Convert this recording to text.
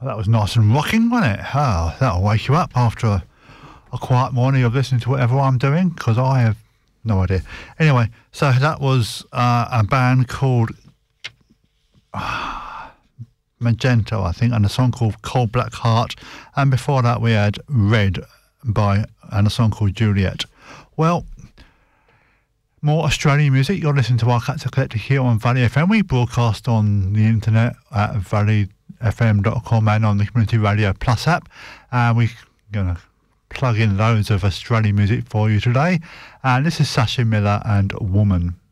That was nice and rocking, wasn't it? Oh, that'll wake you up after a quiet morning of listening to whatever I'm doing, because I have no idea. Anyway, so that was a band called Magenta, I think, and a song called Cold Black Heart. And before that, we had Red and a song called Juliet. Well, more Australian music. You're listening to our Cats Collective here on Valley FM. We broadcast on the internet at valleyfm.com and on the Community Radio Plus app. We're going to plug in loads of Australian music for you today. And this is Sasha Miller and Woman.